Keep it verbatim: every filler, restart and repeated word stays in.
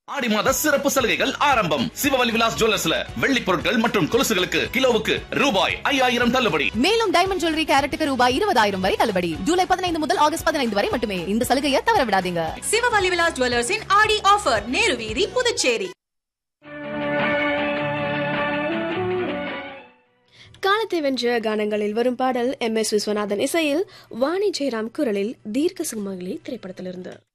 ஆடி மாத சிறப்பு சலுகைகள் ஆரம்பம். சிவவல்லி விலாஸ் ஜுவல்லர்ஸ்ல வெள்ளி பொருட்கள் மற்றும் கொலுசுகளுக்கு கிலோவுக்கு ரூபாய் ஐயாயிரம் தள்ளுபடி. மேலும் டைமண்ட் ஜுவல்லரி கேரட்டுக்கு ரூபாய் இருபதாயிரம் வரை தள்ளுபடி. ஜூலை பதினைந்து முதல் ஆகஸ்ட் பதினைந்து வரை மட்டுமே. இந்த சலுகையை தவற விடாதீங்க. சிவவல்லி விலாஸ் ஜுவல்லர்ஸின் ஆடி ஆஃபர், நேரு வீதி, புதுச்சேரி. காலத்தை வென்ற கானங்களில் வரும் பாடல் எம் எஸ் விஸ்வநாதன் இசையில் வாணி ஜெயராம் குரலில் தீர்க்க சுமங்கலி திரைப்படத்திலிருந்து.